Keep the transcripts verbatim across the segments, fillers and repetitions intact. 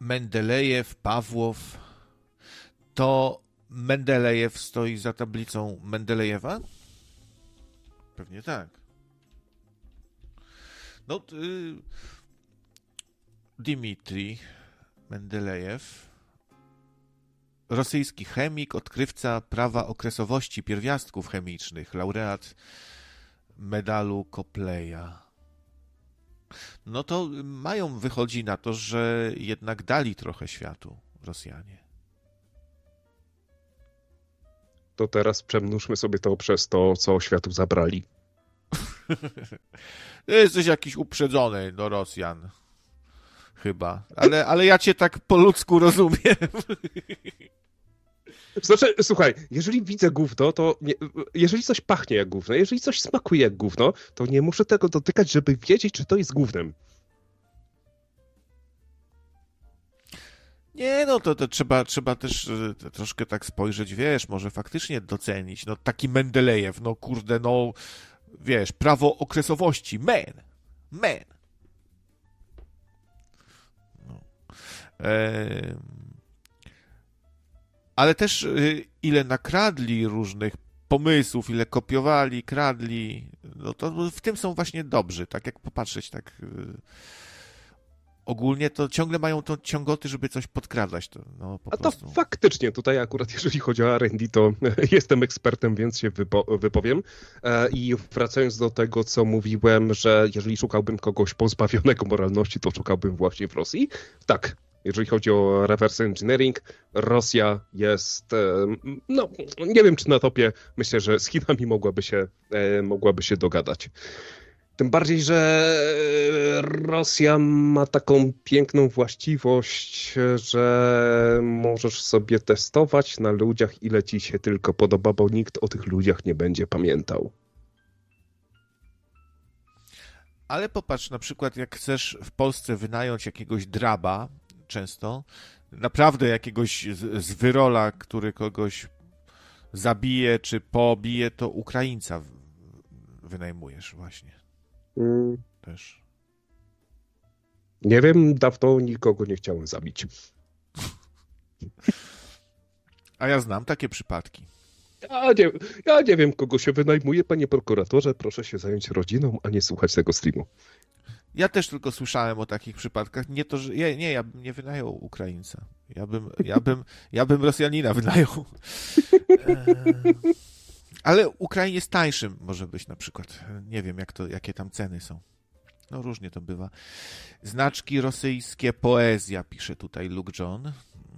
Mendelejew, Pawłow. To Mendelejew stoi za tablicą Mendelejewa? Pewnie tak. No, y, Dmitrij Mendelejew, rosyjski chemik, odkrywca prawa okresowości pierwiastków chemicznych, laureat medalu Kopleja. No to mają, wychodzi na to, że jednak dali trochę światu Rosjanie. To teraz przemnóżmy sobie to przez to, co światu zabrali. Jesteś jakiś uprzedzony do Rosjan. Chyba. Ale, ale ja cię tak po ludzku rozumiem. Znaczy, słuchaj, jeżeli widzę gówno, to nie, jeżeli coś pachnie jak gówno, jeżeli coś smakuje jak gówno, to nie muszę tego dotykać, żeby wiedzieć, czy to jest gównem. Nie, no to, to trzeba, trzeba też to troszkę tak spojrzeć, wiesz, może faktycznie docenić. No taki Mendelejew, no kurde, no wiesz, prawo okresowości, man, man. No. Eee... Ale też ile nakradli różnych pomysłów, ile kopiowali, kradli, no to w tym są właśnie dobrzy, tak jak popatrzeć tak ogólnie, to ciągle mają to ciągoty, żeby coś podkradać. To, no, po A prostu. to faktycznie tutaj akurat, jeżeli chodzi o R and D, to jestem ekspertem, więc się wypo- wypowiem. I wracając do tego, co mówiłem, że jeżeli szukałbym kogoś pozbawionego moralności, to szukałbym właśnie w Rosji. Tak. Jeżeli chodzi o reverse engineering, Rosja jest, no nie wiem czy na topie, myślę, że z Chinami mogłaby się, mogłaby się dogadać. Tym bardziej, że Rosja ma taką piękną właściwość, że możesz sobie testować na ludziach, ile ci się tylko podoba, bo nikt o tych ludziach nie będzie pamiętał. Ale popatrz, na przykład jak chcesz w Polsce wynająć jakiegoś draba, często, naprawdę jakiegoś z, z wyrola, który kogoś zabije czy pobije, to Ukraińca wynajmujesz właśnie. Hmm. Też. Nie wiem, dawno nikogo nie chciałem zabić. A ja znam takie przypadki. Ja nie, ja nie wiem, kogo się wynajmuje, panie prokuratorze, proszę się zająć rodziną, a nie słuchać tego streamu. Ja też tylko słyszałem o takich przypadkach. Nie to, że ja, nie, ja bym nie wynajął Ukraińca. Ja bym, ja bym, ja bym Rosjanina wynajął. Ale Ukrainiec tańszym może być na przykład. Nie wiem, jak to, jakie tam ceny są. No różnie to bywa. Znaczki rosyjskie, poezja, pisze tutaj Luke John.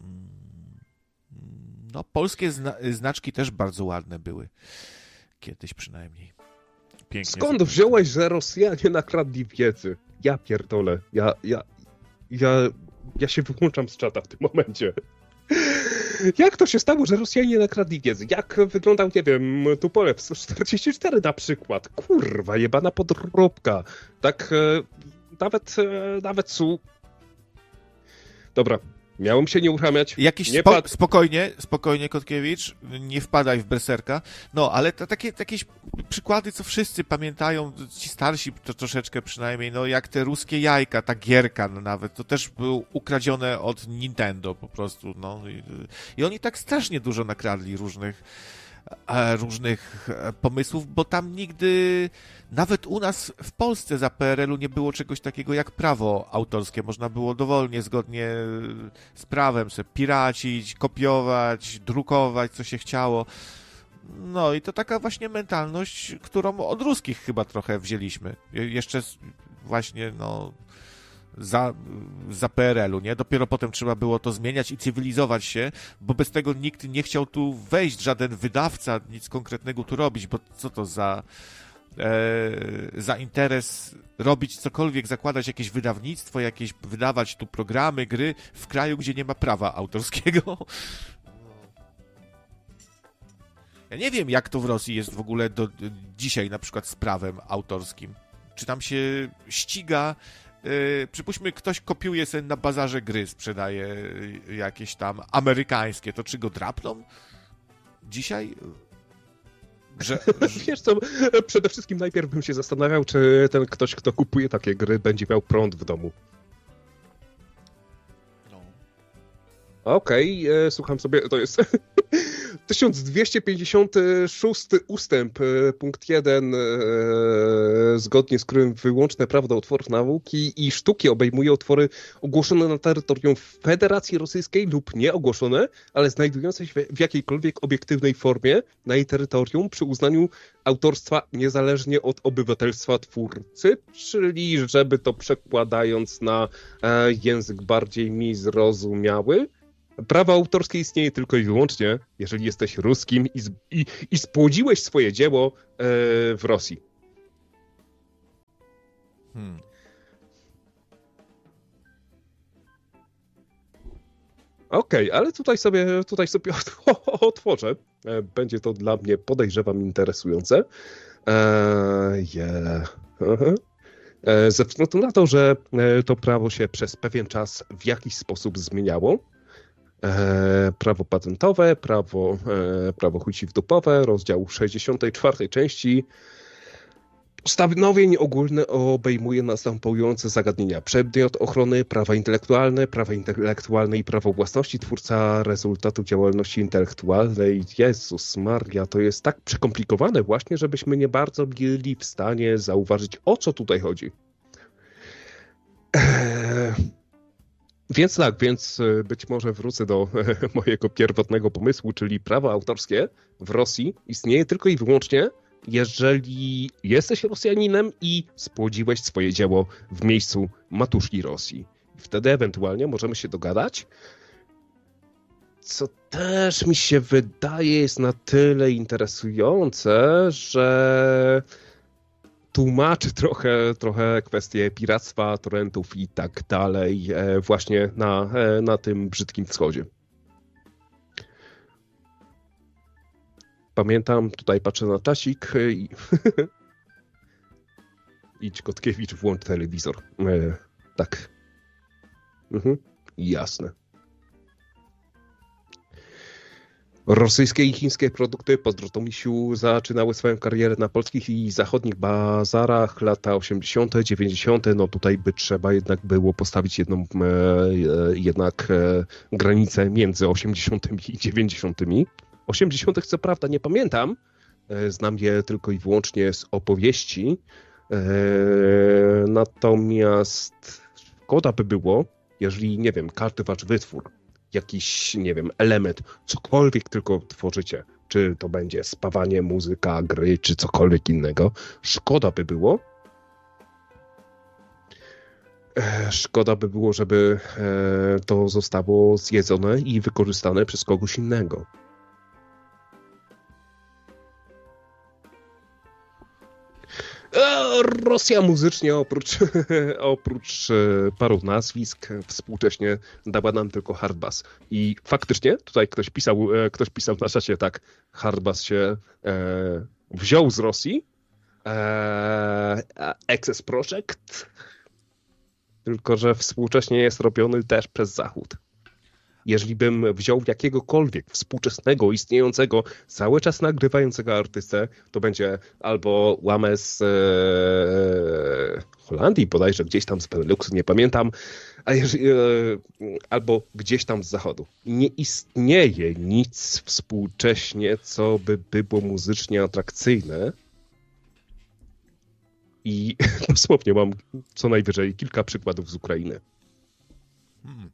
No, polskie zna znaczki też bardzo ładne były. Kiedyś przynajmniej. Pięknie. Skąd wziąłeś, że Rosjanie nakradli wiedzy? Ja pierdolę. Ja, ja, ja, ja się wyłączam z czata w tym momencie. Jak to się stało, że Rosjanie nakradli wiedzy? Jak wyglądał, nie wiem, Tupolew sto czterdzieści cztery na przykład? Kurwa, jebana podróbka. Tak, e, nawet, e, nawet su... Dobra. Miałem się nie uruchamiać. Jakiś nie spo, pad... Spokojnie, spokojnie, Kotkiewicz, nie wpadaj w berserka. No, ale to takie jakieś przykłady, co wszyscy pamiętają, ci starsi to troszeczkę przynajmniej, no jak te ruskie jajka, ta gierka no, nawet, to też było ukradzione od Nintendo po prostu, no. I, i oni tak strasznie dużo nakradli różnych różnych pomysłów, bo tam nigdy, nawet u nas w Polsce za P R L u nie było czegoś takiego jak prawo autorskie. Można było dowolnie, zgodnie z prawem sobie piracić, kopiować, drukować, co się chciało. No i to taka właśnie mentalność, którą od ruskich chyba trochę wzięliśmy. Jeszcze właśnie, no... Za, za P R L u, nie? Dopiero potem trzeba było to zmieniać i cywilizować się, bo bez tego nikt nie chciał tu wejść, żaden wydawca, nic konkretnego tu robić, bo co to za e, za interes robić cokolwiek, zakładać jakieś wydawnictwo, jakieś wydawać tu programy, gry w kraju, gdzie nie ma prawa autorskiego. Ja nie wiem, jak to w Rosji jest w ogóle do, dzisiaj na przykład z prawem autorskim. Czy tam się ściga. Yy, przypuśćmy, ktoś kopiuje sobie na bazarze gry, sprzedaje jakieś tam amerykańskie, to czy go drapną? Dzisiaj? Że, że... Wiesz co, przede wszystkim najpierw bym się zastanawiał, czy ten ktoś, kto kupuje takie gry, będzie miał prąd w domu. No. Okej, okay, słucham sobie, to jest tysiąc dwieście pięćdziesiąty szósty ustęp, punkt jeden, zgodnie z którym wyłączne prawo do utworów nauki i sztuki obejmuje utwory ogłoszone na terytorium Federacji Rosyjskiej lub nieogłoszone, ale znajdujące się w jakiejkolwiek obiektywnej formie na jej terytorium przy uznaniu autorstwa niezależnie od obywatelstwa twórcy, czyli żeby to przekładając na język bardziej mi zrozumiały, prawo autorskie istnieje tylko i wyłącznie, jeżeli jesteś ruskim i, i, i spłodziłeś swoje dzieło e, w Rosji. Hmm. Okej, okay, ale tutaj sobie, tutaj sobie otworzę. Będzie to dla mnie, podejrzewam, interesujące. Eee, yeah. eee, ze względu na to, że to prawo się przez pewien czas w jakiś sposób zmieniało. E, prawo patentowe, prawo, e, prawo chuj-ci-w-dupowe, rozdział sześćdziesiątej czwartej części. Postanowień ogólne obejmuje następujące zagadnienia: przedmiot ochrony, prawa intelektualne, prawa intelektualne i prawo własności, twórca rezultatu działalności intelektualnej. Jezus Maria, to jest tak przekomplikowane właśnie, żebyśmy nie bardzo byli w stanie zauważyć, o co tutaj chodzi. Eee... Więc tak, więc być może wrócę do mojego pierwotnego pomysłu, czyli prawo autorskie w Rosji istnieje tylko i wyłącznie, jeżeli jesteś Rosjaninem i spłodziłeś swoje dzieło w miejscu matuszki Rosji. Wtedy ewentualnie możemy się dogadać, co też mi się wydaje jest na tyle interesujące, że tłumaczy trochę, trochę kwestie piractwa, torrentów i tak dalej właśnie na, na tym brzydkim wschodzie. Pamiętam, tutaj patrzę na czasik i... Idź, Kotkiewicz, włącz telewizor. E, tak. Mhm. Jasne. Rosyjskie i chińskie produkty, pozdro to misiu, zaczynały swoją karierę na polskich i zachodnich bazarach lata osiemdziesiąte, dziewięćdziesiąte. No tutaj by trzeba jednak było postawić jedną e, jednak e, granicę między osiemdziesiątymi i dziewięćdziesiątymi. osiemdziesiątych co prawda nie pamiętam, e, znam je tylko i wyłącznie z opowieści. E, natomiast szkoda by było, jeżeli, nie wiem, każdy wasz wytwór, jakiś, nie wiem, element, cokolwiek tylko tworzycie, czy to będzie spawanie, muzyka, gry, czy cokolwiek innego, szkoda by było, e, szkoda by było, żeby e, to zostało zjedzone i wykorzystane przez kogoś innego. Rosja muzycznie oprócz, oprócz paru nazwisk współcześnie dała nam tylko hardbass. I faktycznie tutaj ktoś pisał, ktoś pisał na czacie tak, hardbass się e, wziął z Rosji, e, Access Project, tylko że współcześnie jest robiony też przez Zachód. Jeżeli bym wziął jakiegokolwiek współczesnego, istniejącego, cały czas nagrywającego artystę, to będzie albo łamę z e, Holandii, bodajże gdzieś tam z Beneluxu, nie pamiętam, a jeżeli, e, albo gdzieś tam z Zachodu. Nie istnieje nic współcześnie, co by było muzycznie atrakcyjne. I dosłownie mam co najwyżej kilka przykładów z Ukrainy. Hmm.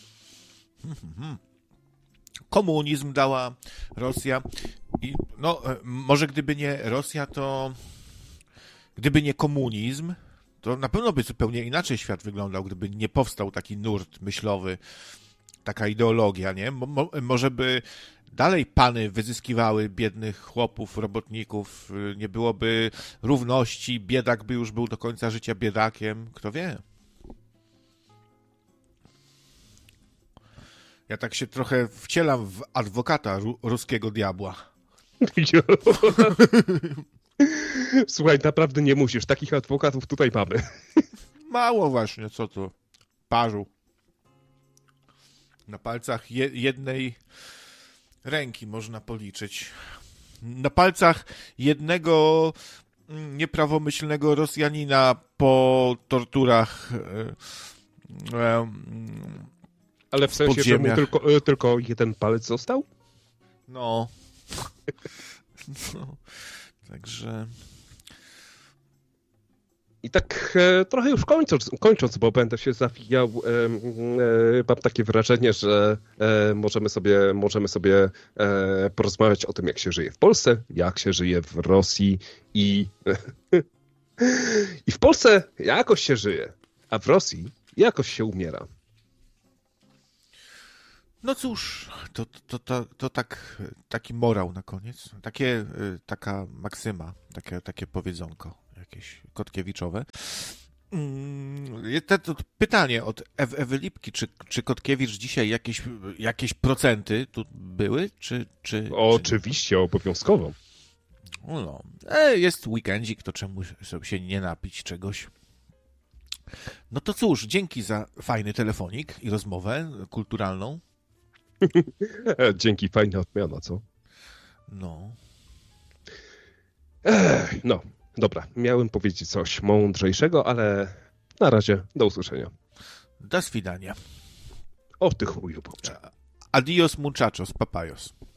Komunizm dała Rosja i no może gdyby nie Rosja, to gdyby nie komunizm, to na pewno by zupełnie inaczej świat wyglądał, gdyby nie powstał taki nurt myślowy, taka ideologia, nie? Mo, może by dalej pany wyzyskiwały biednych chłopów, robotników, nie byłoby równości, biedak by już był do końca życia biedakiem, kto wie? Ja tak się trochę wcielam w adwokata ru- ruskiego diabła. Słuchaj, naprawdę nie musisz. Takich adwokatów tutaj mamy. Mało właśnie, co to? Paru. Na palcach je- jednej ręki można policzyć. Na palcach jednego nieprawomyślnego Rosjanina po torturach... E, e, Ale w sensie, że mu tylko, tylko jeden palec został? No. no. Także... I tak e, trochę już kończąc, kończąc, bo będę się zawijał, e, e, mam takie wrażenie, że e, możemy sobie, możemy sobie e, porozmawiać o tym, jak się żyje w Polsce, jak się żyje w Rosji i, i w Polsce jakoś się żyje, a w Rosji jakoś się umiera. No cóż, to, to, to, to tak, taki morał na koniec, takie, taka maksyma, takie, takie powiedzonko jakieś Kotkiewiczowe. To, to pytanie od Ew, Ewy Lipki, czy, czy Kotkiewicz dzisiaj jakieś, jakieś procenty tu były? Czy, czy, Oczywiście, czy... obowiązkowo. No, e, jest weekendzik, to czemu się nie napić czegoś? No to cóż, dzięki za fajny telefonik i rozmowę kulturalną. Dzięki, fajna odmiana, co? No. Ech, no, dobra. Miałem powiedzieć coś mądrzejszego, ale na razie do usłyszenia. Do swidania. O ty chuju, babcia. Adios muchachos, papayos.